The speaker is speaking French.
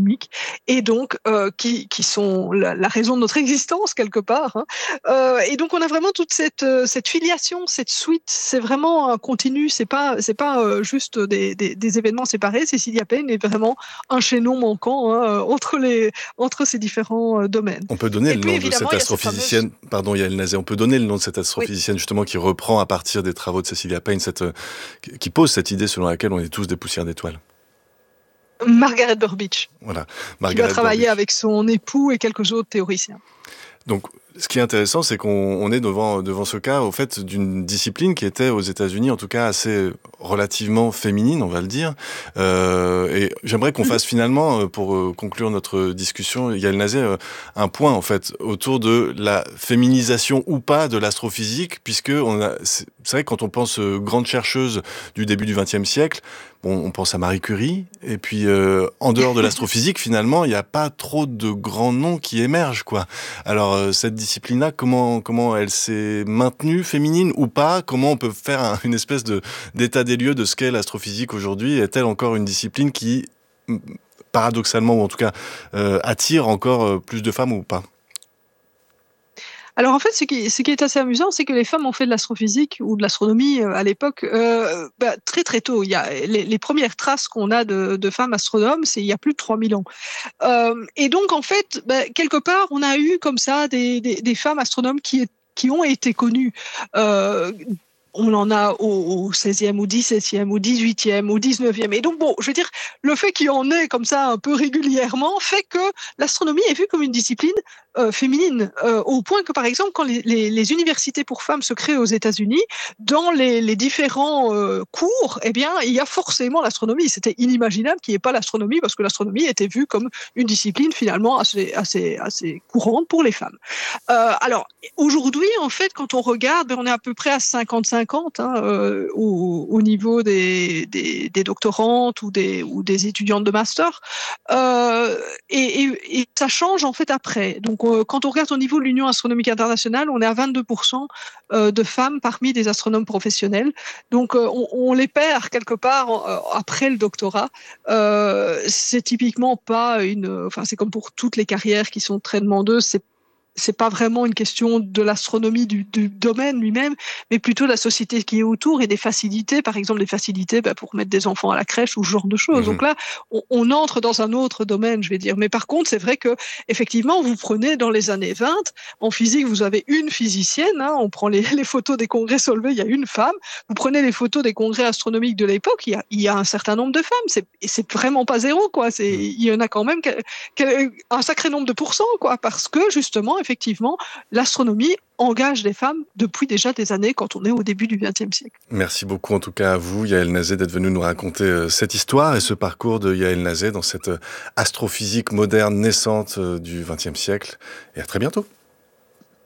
astronomiques, et donc qui sont la raison de notre existence quelque part. Hein. Et donc on a vraiment toute cette filiation, cette suite. C'est vraiment un continu. C'est pas juste des événements séparés. Cecilia Payne est vraiment un chaînon manquant, hein, entre ces différents domaines. On peut donner Et le puis nom de évidemment, cette il y a cette fameuse. astrophysicienne, pardon Yael Nazet, on peut donner le nom de cette Oui. astrophysicienne justement qui reprend à partir des travaux de Cecilia Payne, qui pose cette idée selon laquelle on est tous des poussières d'étoiles. Margaret Burbidge, Voilà, qui va Margaret travailler Burbidge. avec son époux et quelques autres théoriciens. Donc, ce qui est intéressant, c'est qu'on est devant ce cas, au fait, d'une discipline qui était aux États-Unis, en tout cas assez relativement féminine, on va le dire. Et j'aimerais qu'on fasse finalement, pour conclure notre discussion, Yael Nazet, un point en fait autour de la féminisation ou pas de l'astrophysique, puisque c'est vrai que quand on pense grande chercheuse du début du XXe siècle. Bon, on pense à Marie Curie, et puis en dehors de l'astrophysique, finalement, il n'y a pas trop de grands noms qui émergent, quoi. Alors, cette discipline-là, comment elle s'est maintenue, féminine ou pas? Comment on peut faire une espèce d'état des lieux de ce qu'est l'astrophysique aujourd'hui? Est-elle encore une discipline qui, paradoxalement, ou en tout cas, attire encore plus de femmes ou pas? Alors en fait, ce qui est assez amusant, c'est que les femmes ont fait de l'astrophysique ou de l'astronomie à l'époque très très tôt. Il y a les premières traces qu'on a de femmes astronomes, c'est il y a plus de 3000 ans. Et donc en fait, quelque part, on a eu comme ça des femmes astronomes qui ont été connues. Euh, on en a au 16e, au 17e, au 18e, au 19e. Et donc, bon, je veux dire, le fait qu'il y en ait comme ça un peu régulièrement fait que l'astronomie est vue comme une discipline féminine, au point que, par exemple, quand les universités pour femmes se créent aux États-Unis, dans les différents cours, eh bien, il y a forcément l'astronomie. C'était inimaginable qu'il n'y ait pas l'astronomie, parce que l'astronomie était vue comme une discipline finalement assez courante pour les femmes. Alors, aujourd'hui, en fait, quand on regarde, on est à peu près à 50-50 hein, au niveau des doctorantes ou des étudiantes de master. Et ça change en fait après. Donc, quand on regarde au niveau de l'Union astronomique internationale, on est à 22% de femmes parmi des astronomes professionnels. Donc, on les perd quelque part après le doctorat. C'est typiquement pas enfin, c'est comme pour toutes les carrières qui sont très demandeuses. C'est pas vraiment une question de l'astronomie du domaine lui-même, mais plutôt de la société qui est autour et des facilités, par exemple des facilités pour mettre des enfants à la crèche ou ce genre de choses. Donc là, on entre dans un autre domaine, je vais dire. Mais par contre, c'est vrai que effectivement, vous prenez dans les années 20, en physique, vous avez une physicienne. Hein, on prend les photos des congrès Solvay, il y a une femme. Vous prenez les photos des congrès astronomiques de l'époque, il y a un certain nombre de femmes. C'est vraiment pas zéro, quoi. Il y en a quand même un sacré nombre de pourcents, quoi, parce que justement, effectivement, l'astronomie engage les femmes depuis déjà des années quand on est au début du XXe siècle. Merci beaucoup en tout cas à vous, Yael Nazet, d'être venue nous raconter cette histoire et ce parcours de Yael Nazet dans cette astrophysique moderne naissante du XXe siècle. Et à très bientôt.